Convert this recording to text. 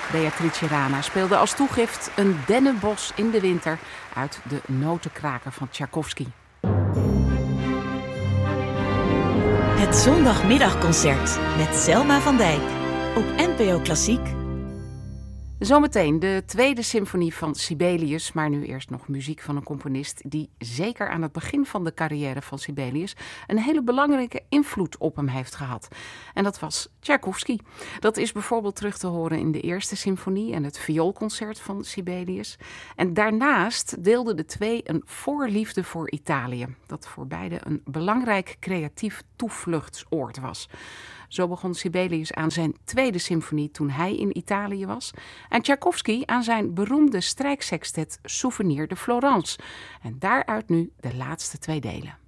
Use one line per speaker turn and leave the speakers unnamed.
Beatrice Rana speelde als toegift een dennenbos in de winter uit de Notenkraker van Tchaikovsky.
Het zondagmiddagconcert met Selma van Dijk op NPO Klassiek.
Zometeen de tweede symfonie van Sibelius, maar nu eerst nog muziek van een componist die zeker aan het begin van de carrière van Sibelius een hele belangrijke invloed op hem heeft gehad. En dat was Tchaikovsky. Dat is bijvoorbeeld terug te horen in de eerste symfonie en het vioolconcert van Sibelius. En daarnaast deelden de twee een voorliefde voor Italië, dat voor beide een belangrijk creatief toevluchtsoord was. Zo begon Sibelius aan zijn tweede symfonie toen hij in Italië was. En Tchaikovsky aan zijn beroemde strijksextet Souvenir de Florence. En daaruit nu de laatste twee delen.